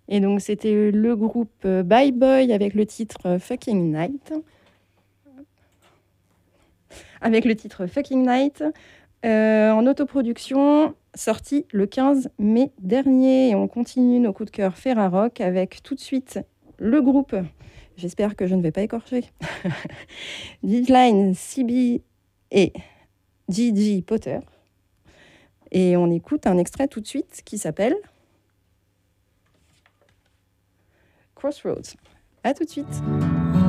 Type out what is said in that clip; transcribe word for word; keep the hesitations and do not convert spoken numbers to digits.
Et donc, c'était le groupe euh, Bye Boy avec le titre euh, Fucking Night. Avec le titre Fucking Night, euh, en autoproduction, sorti le quinze mai dernier. Et on continue nos coups de cœur Ferrarock avec tout de suite le groupe, j'espère que je ne vais pas écorcher, Deadline, C B et Gigi Potter. Et on écoute un extrait tout de suite qui s'appelle Crossroads. À tout de suite.